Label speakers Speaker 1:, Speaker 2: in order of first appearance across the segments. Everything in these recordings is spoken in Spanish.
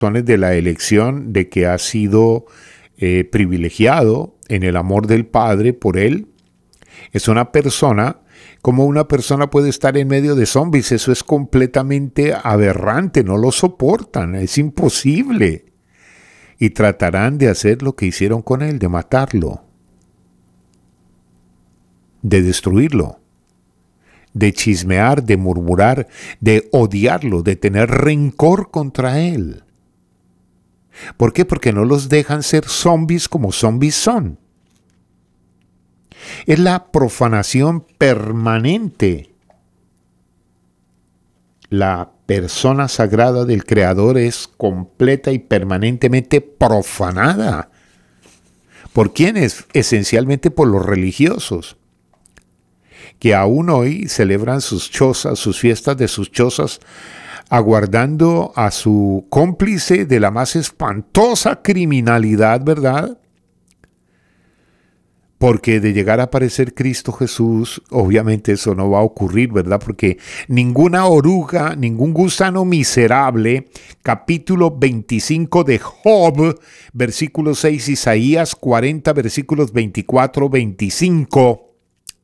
Speaker 1: razones de la elección, de que ha sido privilegiado en el amor del Padre por Él. Es una persona, como una persona puede estar en medio de zombies, eso es completamente aberrante, no lo soportan, es imposible. Y tratarán de hacer lo que hicieron con él, de matarlo, de destruirlo, de chismear, de murmurar, de odiarlo, de tener rencor contra él. ¿Por qué? Porque no los dejan ser zombies como zombies son. Es la profanación permanente. La persona sagrada del Creador es completa y permanentemente profanada. ¿Por quiénes? Esencialmente por los religiosos, que aún hoy celebran sus chozas, sus fiestas de sus chozas, aguardando a su cómplice de la más espantosa criminalidad, ¿verdad? Porque de llegar a aparecer Cristo Jesús, obviamente eso no va a ocurrir, ¿verdad? Porque ninguna oruga, ningún gusano miserable, capítulo 25 de Job, versículo 6, Isaías 40, versículos 24, 25,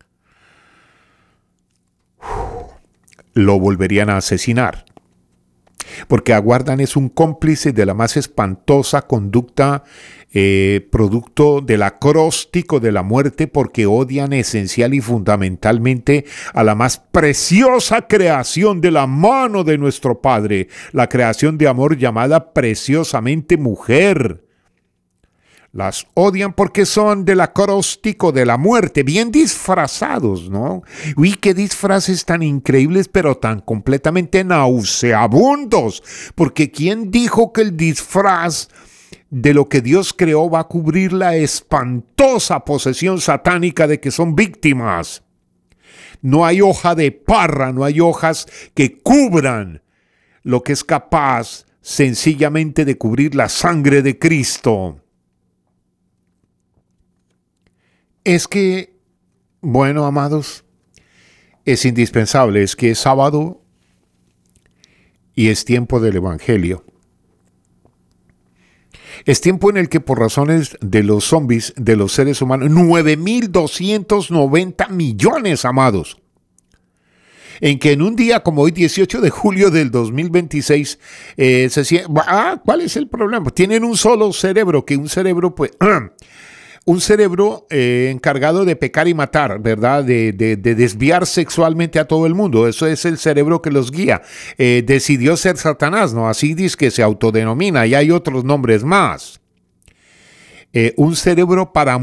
Speaker 1: lo volverían a asesinar. Porque aguardan es un cómplice de la más espantosa conducta, producto del acróstico de la muerte, porque odian esencial y fundamentalmente a la más preciosa creación de la mano de nuestro Padre, la creación de amor llamada preciosamente mujer. Las odian porque son del acróstico de la muerte, bien disfrazados, ¿no? Uy, qué disfraces tan increíbles, pero tan completamente nauseabundos. Porque ¿quién dijo que el disfraz de lo que Dios creó va a cubrir la espantosa posesión satánica de que son víctimas? No hay hoja de parra, no hay hojas que cubran lo que es capaz sencillamente de cubrir la sangre de Cristo. Es que, bueno, amados, es indispensable, es que es sábado y es tiempo del Evangelio. Es tiempo en el que por razones de los zombies, de los seres humanos, 9.290 millones, amados, en que en un día como hoy, 18 de julio del 2026, ¿cuál es el problema? Tienen un solo cerebro, que un cerebro, pues... un cerebro encargado de pecar y matar, ¿verdad? De desviar sexualmente a todo el mundo. Eso es el cerebro que los guía. Decidió ser Satanás, ¿no? Así dice que se autodenomina, y hay otros nombres más. Un cerebro para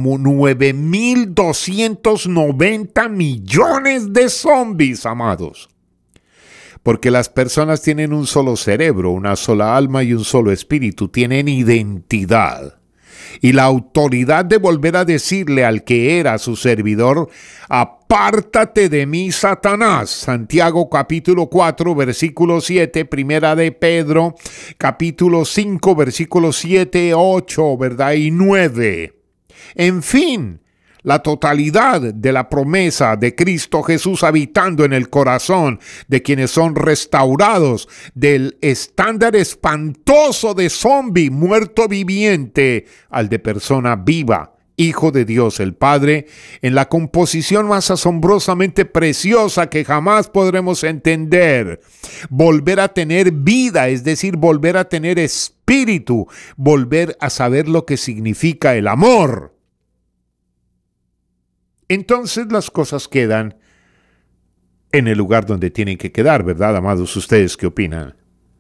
Speaker 1: 9.290 millones de zombies, amados. Porque las personas tienen un solo cerebro, una sola alma y un solo espíritu. Tienen identidad. Y la autoridad de volver a decirle al que era su servidor: apártate de mí, Satanás. Santiago capítulo 4, versículo 7, primera de Pedro, capítulo 5, versículos 7, 8, ¿verdad? Y 9. En fin, la totalidad de la promesa de Cristo Jesús habitando en el corazón de quienes son restaurados del estándar espantoso de zombie, muerto viviente, al de persona viva, Hijo de Dios el Padre, en la composición más asombrosamente preciosa que jamás podremos entender. Volver a tener vida, es decir, volver a tener espíritu, volver a saber lo que significa el amor. Entonces las cosas quedan en el lugar donde tienen que quedar, ¿verdad, amados? ¿Ustedes qué opinan?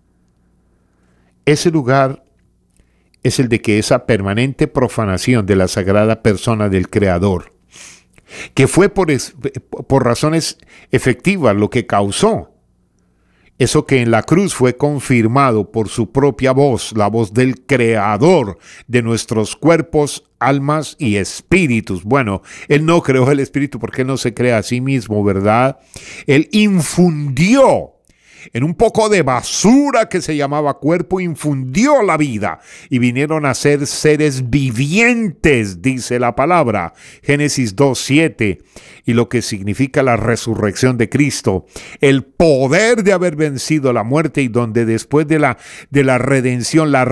Speaker 1: Ese lugar es el de que esa permanente profanación de la sagrada persona del Creador, que fue por razones efectivas lo que causó eso que en la cruz fue confirmado por su propia voz, la voz del Creador de nuestros cuerpos, almas y espíritus. Bueno, Él no creó el espíritu porque Él no se crea a sí mismo, ¿verdad? Él infundió en un poco de basura que se llamaba cuerpo, infundió la vida y vinieron a ser seres vivientes, dice la palabra, Génesis 2:7, y lo que significa la resurrección de Cristo, el poder de haber vencido la muerte y donde después de la redención, la